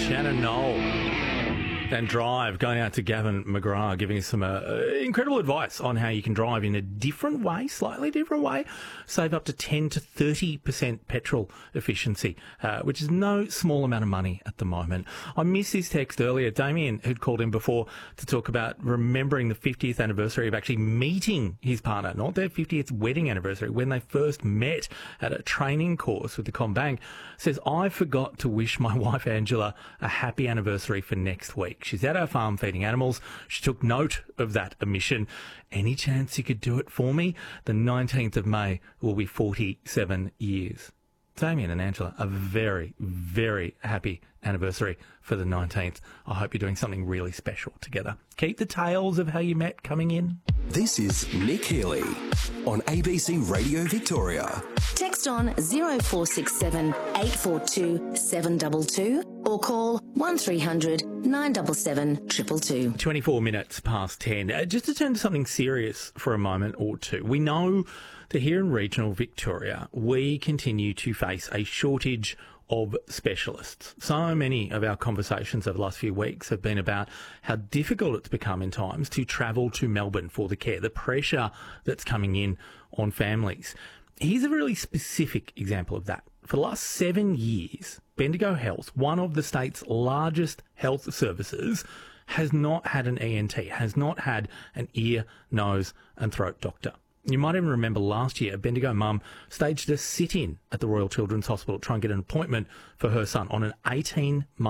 Shannon Knoll. And Drive, going out to Gavin McGrath, giving us some incredible advice on how you can drive in a different way, slightly different way, save up to 10 to 30% petrol efficiency, which is no small amount of money at the moment. I missed his text earlier. Damien, who'd called in before to talk about remembering the 50th anniversary of actually meeting his partner, not their 50th wedding anniversary, when they first met at a training course with the CommBank, says, I forgot to wish my wife Angela a happy anniversary for next week. She's at our farm feeding animals. She took note of that omission. Any chance you could do it for me? The 19th of May will be 47 years. Damien and Angela, a very, very happy anniversary for the 19th. I hope you're doing something really special together. Keep the tales of how you met coming in. This is Nick Healy on ABC Radio Victoria. Text on 0467 842 722 or call 1300 977 222. 24 minutes past 10. Just to turn to something serious for a moment or two. We know that here in regional Victoria, we continue to face a shortage of specialists. So many of our conversations over the last few weeks have been about how difficult it's become in times to travel to Melbourne for the care, the pressure that's coming in on families. Here's a really specific example of that. For the last 7 years, Bendigo Health, one of the state's largest health services, has not had an ENT, has not had an ear, nose and throat doctor. You might even remember last year, a Bendigo mum staged a sit-in at the Royal Children's Hospital to try and get an appointment for her son on an 18-month